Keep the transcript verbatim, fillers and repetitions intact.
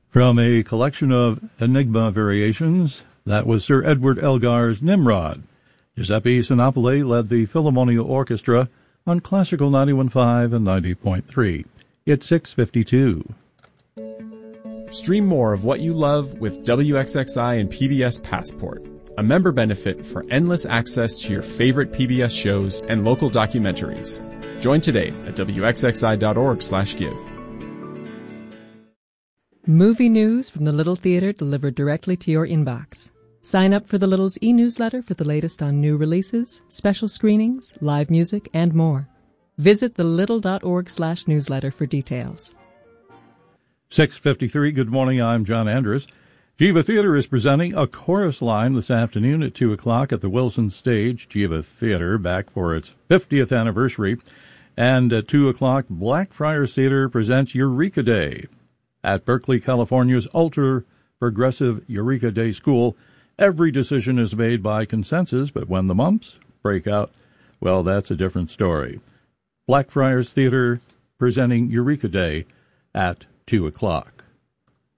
From a collection of Enigma variations, that was Sir Edward Elgar's Nimrod. Giuseppe Sinopoli led the Philharmonia Orchestra on Classical ninety-one point five and ninety point three. It's six fifty-two. Stream more of what you love with W X X I and P B S Passport, a member benefit for endless access to your favorite P B S shows and local documentaries. Join today at W X X I dot org slash give. Movie news from the Little Theatre delivered directly to your inbox. Sign up for the Little's e-newsletter for the latest on new releases, special screenings, live music, and more. Visit the little dot org slash newsletter for details. six fifty-three, good morning, I'm John Andrews. Jiva Theater is presenting A Chorus Line this afternoon at two o'clock at the Wilson Stage. Jiva Theater back for its fiftieth anniversary. And at two o'clock, Blackfriars Theater presents Eureka Day. At Berkeley, California's ultra-progressive Eureka Day School, every decision is made by consensus, but when the mumps break out, well, that's a different story. Blackfriars Theater presenting Eureka Day at two o'clock.